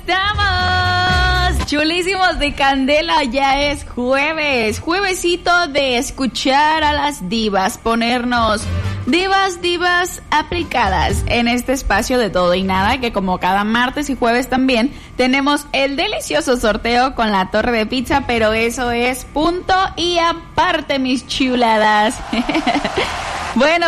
¡Estamos chulísimos de candela! Ya es juevesito de escuchar a las divas, ponernos divas aplicadas en este espacio de todo y nada, que como cada martes y jueves también tenemos el delicioso sorteo con la torre de pizza, pero eso es punto y aparte, mis chuladas. Bueno,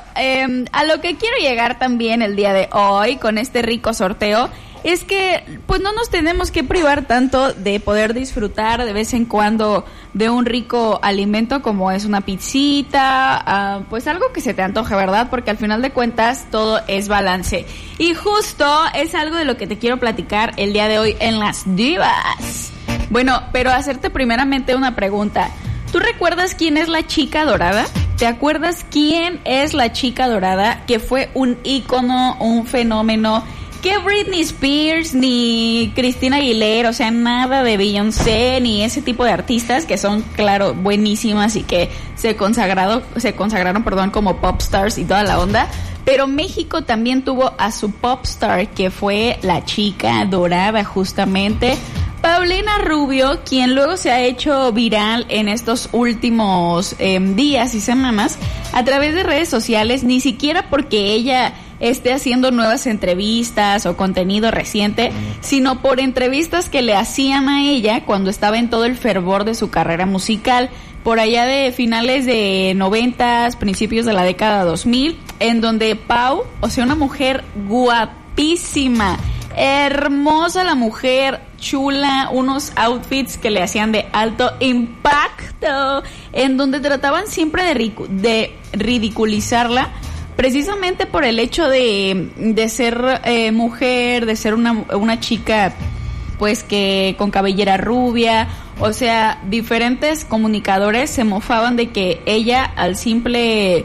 a lo que quiero llegar también el día de hoy con este rico sorteo es que pues no nos tenemos que privar tanto de poder disfrutar de vez en cuando de un rico alimento como es una pizzita, pues algo que se te antoje, ¿verdad? Porque al final de cuentas todo es balance. Y justo es algo de lo que te quiero platicar el día de hoy en Las Divas. Bueno, pero hacerte primeramente una pregunta. ¿Tú recuerdas quién es la chica dorada? ¿Te acuerdas quién es la chica dorada? Que fue un ícono, un fenómeno, que Britney Spears ni Christina Aguilera, o sea, nada de Beyoncé ni ese tipo de artistas que son, claro, buenísimas y que se consagraron, como pop stars y toda la onda. Pero México también tuvo a su pop star, que fue la chica dorada, justamente Paulina Rubio, quien luego se ha hecho viral en estos últimos días y semanas a través de redes sociales, ni siquiera porque ella esté haciendo nuevas entrevistas o contenido reciente, sino por entrevistas que le hacían a ella cuando estaba en todo el fervor de su carrera musical, por allá de finales de 90s, principios de la década 2000, en donde Pau, o sea, una mujer guapísima, hermosa la mujer, chula, unos outfits que le hacían de alto impacto, en donde trataban siempre de ridiculizarla, precisamente por el hecho de ser mujer, de ser una chica pues que con cabellera rubia, o sea, diferentes comunicadores se mofaban de que ella, al simple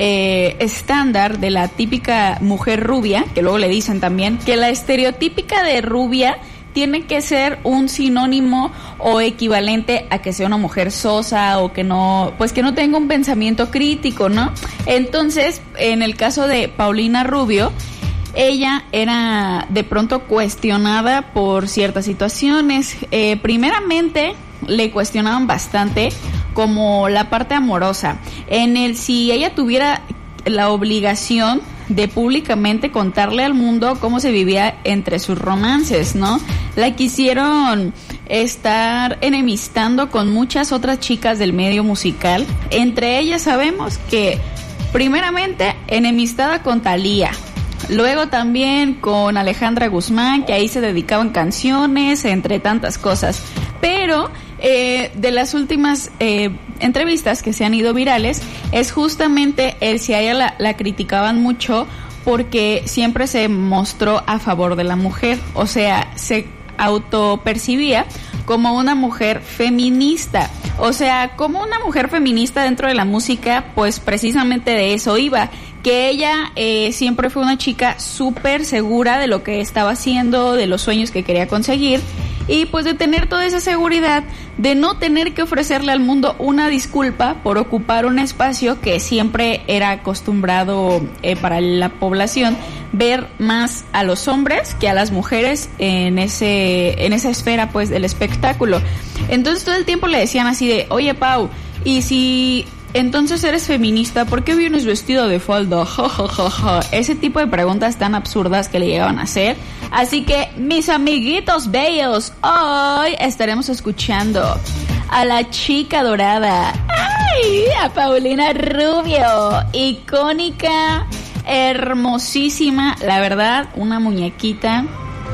estándar de la típica mujer rubia, que luego le dicen también que la estereotípica de rubia tiene que ser un sinónimo o equivalente a que sea una mujer sosa o que no tenga un pensamiento crítico, ¿no? Entonces, en el caso de Paulina Rubio, ella era de pronto cuestionada por ciertas situaciones. Primeramente, le cuestionaban bastante como la parte amorosa, en el si ella tuviera la obligación de públicamente contarle al mundo cómo se vivía entre sus romances, ¿no? La quisieron estar enemistando con muchas otras chicas del medio musical. Entre ellas sabemos que primeramente enemistada con Thalía, luego también con Alejandra Guzmán, que ahí se dedicaban canciones, entre tantas cosas. Pero de las últimas entrevistas que se han ido virales, es justamente el si a ella la criticaban mucho porque siempre se mostró a favor de la mujer, o sea, se autopercibía como una mujer feminista, o sea, como una mujer feminista dentro de la música, pues precisamente de eso iba, que ella siempre fue una chica súper segura de lo que estaba haciendo, de los sueños que quería conseguir, y pues de tener toda esa seguridad de no tener que ofrecerle al mundo una disculpa por ocupar un espacio que siempre era acostumbrado para la población ver más a los hombres que a las mujeres en esa esfera pues del espectáculo. Entonces todo el tiempo le decían así de, oye Pau, y si entonces eres feminista, ¿por qué vienes vestida de falda? Ja, ja, ja, ja. Ese tipo de preguntas tan absurdas que le llegaban a hacer. Así que, mis amiguitos bellos, hoy estaremos escuchando a la chica dorada. ¡Ay! A Paulina Rubio, icónica, hermosísima, la verdad, una muñequita,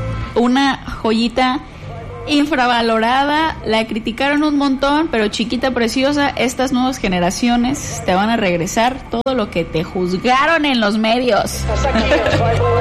una joyita infravalorada. La criticaron un montón, pero chiquita preciosa, estas nuevas generaciones te van a regresar todo lo que te juzgaron en los medios.